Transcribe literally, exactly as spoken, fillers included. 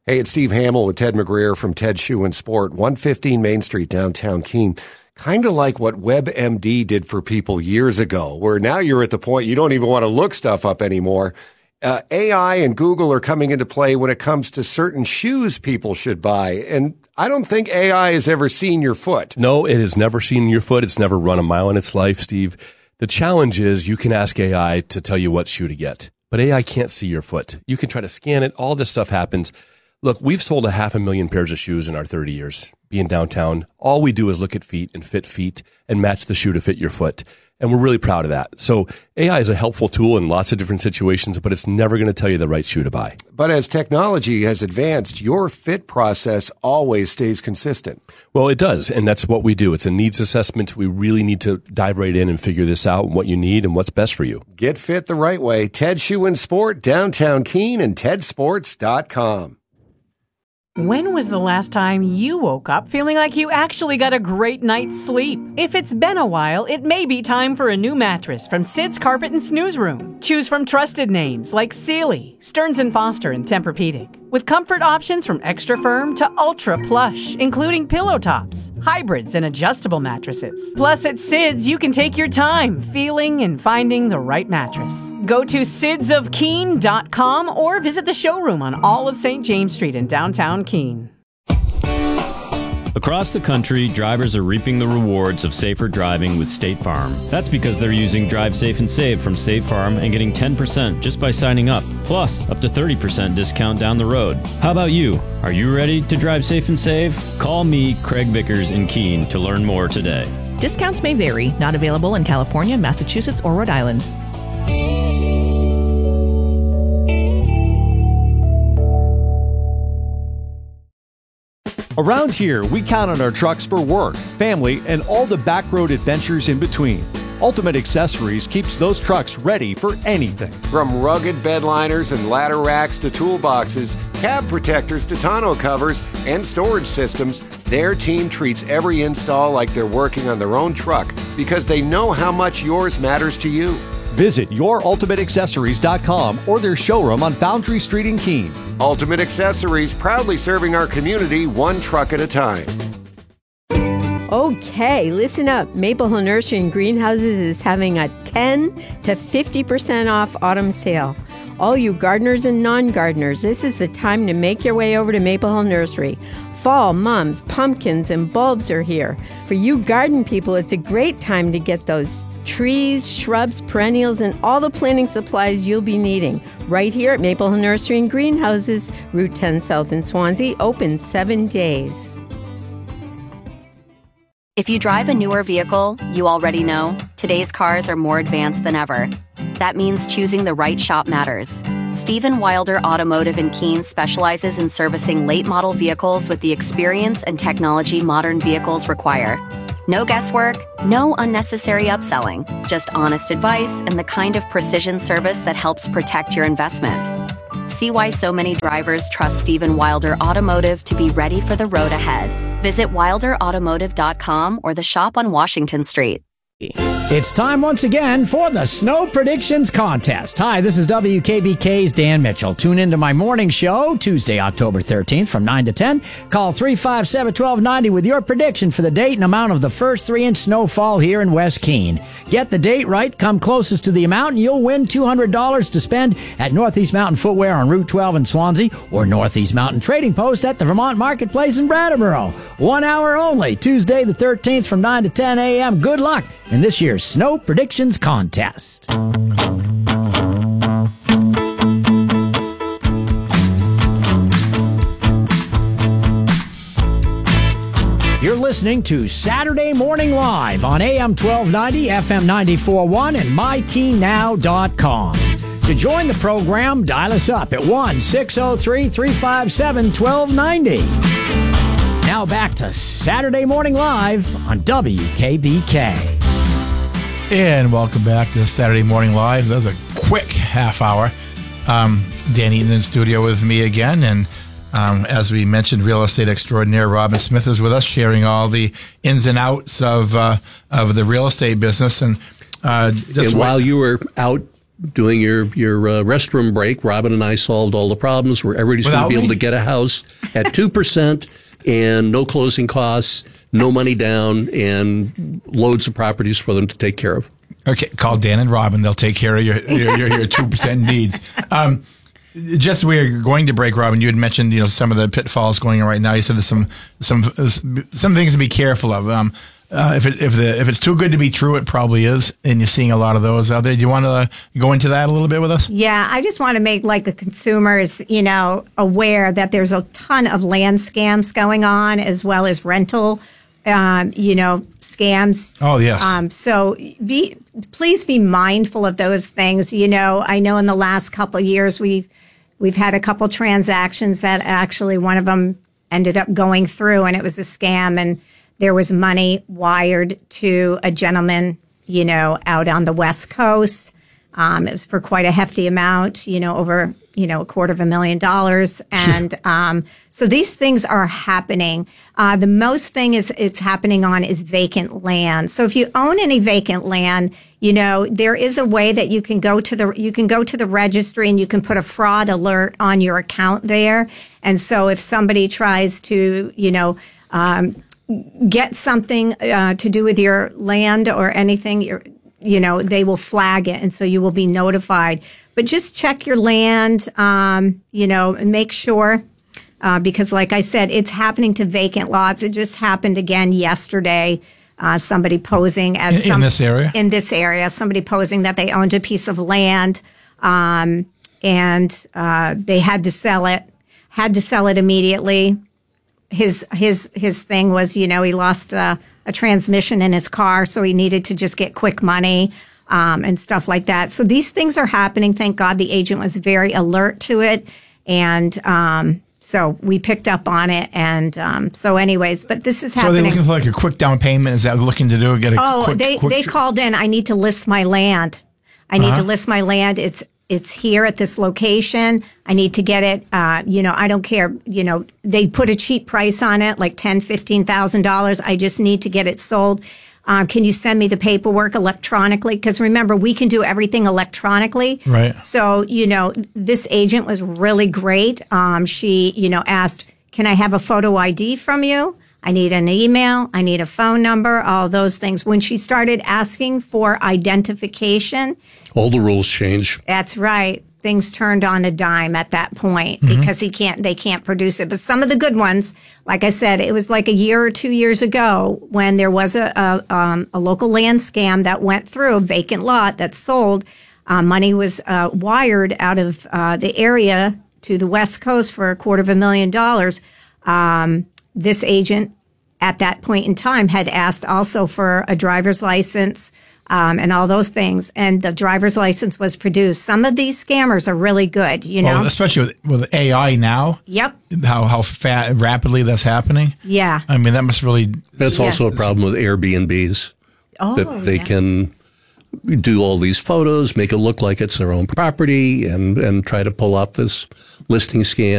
Hey, it's Steve Hamill with Ted McGreer from Ted Shoe and Sport, one fifteen Main Street, downtown Keene. Kind of like what WebMD did for people years ago, where now you're at the point you don't even want to look stuff up anymore. Uh, A I and Google are coming into play when it comes to certain shoes people should buy. And I don't think A I has ever seen your foot. No, it has never seen your foot. It's never run a mile in its life, Steve. The challenge is you can ask A I to tell you what shoe to get, but A I can't see your foot. You can try to scan it. All this stuff happens. Look, we've sold a half a million pairs of shoes in our thirty years being downtown. All we do is look at feet and fit feet and match the shoe to fit your foot. And we're really proud of that. So A I is a helpful tool in lots of different situations, but it's never going to tell you the right shoe to buy. But as technology has advanced, your fit process always stays consistent. Well, it does. And that's what we do. It's a needs assessment. We really need to dive right in and figure this out, what you need and what's best for you. Get fit the right way. Ted Shoe and Sport, downtown Keene, and ted sports dot com. When was the last time you woke up feeling like you actually got a great night's sleep? If it's been a while, it may be time for a new mattress from Sid's Carpet and Snooze Room. Choose from trusted names like Sealy, Stearns and Foster, and Tempur-Pedic. With comfort options from extra firm to ultra plush, including pillow tops, hybrids, and adjustable mattresses. Plus, at Sid's, you can take your time feeling and finding the right mattress. Go to sids of keene dot com or visit the showroom on all of Saint James Street in downtown Keene. Across the country, drivers are reaping the rewards of safer driving with State Farm. That's because they're using Drive Safe and Save from State Farm and getting ten percent just by signing up, plus up to thirty percent discount down the road. How about you? Are you ready to drive safe and save? Call me, Craig Vickers in Keene, to learn more today. Discounts may vary. Not available in California, Massachusetts, or Rhode Island. Around here, we count on our trucks for work, family, and all the back road adventures in between. Ultimate Accessories keeps those trucks ready for anything. From rugged bed liners and ladder racks to toolboxes, cab protectors to tonneau covers, and storage systems, their team treats every install like they're working on their own truck because they know how much yours matters to you. Visit your ultimate accessories dot com or their showroom on Foundry Street in Keene. Ultimate Accessories, proudly serving our community one truck at a time. Okay, listen up. Maple Hill Nursery and Greenhouses is having a ten to fifty percent off autumn sale. All you gardeners and non-gardeners, this is the time to make your way over to Maple Hill Nursery. Fall, mums, pumpkins, and bulbs are here. For you garden people, it's a great time to get those trees, shrubs, perennials, and all the planting supplies you'll be needing. Right here at Maple Hill Nursery and Greenhouses, Route ten South in Swansea, open seven days. If you drive a newer vehicle, you already know today's cars are more advanced than ever. That means choosing the right shop matters. Stephen Wilder Automotive in Keene specializes in servicing late-model vehicles with the experience and technology modern vehicles require. No guesswork, no unnecessary upselling, just honest advice and the kind of precision service that helps protect your investment. See why so many drivers trust Stephen Wilder Automotive to be ready for the road ahead. Visit wilder automotive dot com or the shop on Washington Street. It's time once again for the Snow Predictions Contest. Hi, this is W K B K's Dan Mitchell. Tune into my morning show, Tuesday, October thirteenth from nine to ten. Call three five seven, one two nine zero with your prediction for the date and amount of the first three-inch snowfall here in West Keene. Get the date right, come closest to the amount, and you'll win two hundred dollars to spend at Northeast Mountain Footwear on Route twelve in Swansea or Northeast Mountain Trading Post at the Vermont Marketplace in Brattleboro. One hour only, Tuesday the thirteenth from nine to ten a.m. Good luck in this year's Snow Predictions Contest. You're listening to Saturday Morning Live on A M twelve ninety, F M ninety-four point one, and my key now dot com. To join the program, dial us up at one six zero three, three five seven, one two nine zero. Now back to Saturday Morning Live on W K B K. And welcome back to Saturday Morning Live. That was a quick half hour. Um, Dan Eaton in the studio with me again. And um, as we mentioned, real estate extraordinaire Robin Smith is with us, sharing all the ins and outs of uh, of the real estate business. And, uh, just and while you were out doing your your uh, restroom break, Robin and I solved all the problems where everybody's going to be able to get a house at two percent and no closing costs, no money down, and loads of properties for them to take care of. Okay, call Dan and Robin. They'll take care of your your, your, your two percent needs. Um, just we're going to break, Robin. You had mentioned you know some of the pitfalls going on right now. You said there's some some some things to be careful of. Um, uh, if it, if the if it's too good to be true, it probably is, and you're seeing a lot of those out there. Do you want to uh, go into that a little bit with us? Yeah, I just want to make like the consumers, you know, aware that there's a ton of land scams going on as well as rental. Um, you know, scams. Oh, yes. Um, so be, please be mindful of those things. You know, I know in the last couple of years, we've, we've had a couple transactions that actually one of them ended up going through and it was a scam and there was money wired to a gentleman, you know, out on the West Coast. Um, it was for quite a hefty amount, you know, over, you know, a quarter of a million dollars. And um, so these things are happening. Uh, the most thing is it's happening on is vacant land. So if you own any vacant land, you know, there is a way that you can go to the you can go to the registry and you can put a fraud alert on your account there. And so if somebody tries to, you know, um, get something uh, to do with your land or anything, you're you know, they will flag it. And so you will be notified. But just check your land, um, you know, and make sure, uh, because like I said, it's happening to vacant lots. It just happened again yesterday. Uh, somebody posing as in, some, in this area? In this area, somebody posing that they owned a piece of land, um, and uh, they had to sell it, had to sell it immediately. His, his, his thing was, you know, he lost a, a transmission in his car, so he needed to just get quick money um, and stuff like that. So these things are happening. Thank God the agent was very alert to it. And um, so we picked up on it. And um, so anyways, but this is happening. So they're looking for like a quick down payment? Is that what they're looking to do? Get a oh, quick, they, quick they tr- called in, I need to list my land. I need Uh-huh. to list my land. It's It's here at this location. I need to get it. Uh, you know, I don't care. You know, they put a cheap price on it, like ten thousand dollars, fifteen thousand dollars. I just need to get it sold. Um, can you send me the paperwork electronically? Because remember, we can do everything electronically. Right. So, you know, this agent was really great. Um, she, you know, asked, can I have a photo I D from you? I need an email. I need a phone number, all those things. When she started asking for identification, all the rules change. That's right. Things turned on a dime at that point Mhm. because he can't, they can't produce it. But some of the good ones, like I said, it was like a year or two years ago when there was a, a, um, a local land scam that went through a vacant lot that sold. Uh, money was uh, wired out of uh, the area to the West Coast for a quarter of a million dollars. Um, this agent at that point in time had asked also for a driver's license, Um, and all those things. And the driver's license was produced. Some of these scammers are really good, you know? Well, especially with, with A I now. Yep. How how fat, rapidly that's happening. Yeah. I mean, that must really. That's Yeah. also a problem with Airbnbs. Oh, that they yeah. can do all these photos, make it look like it's their own property, and, and try to pull off this listing scam.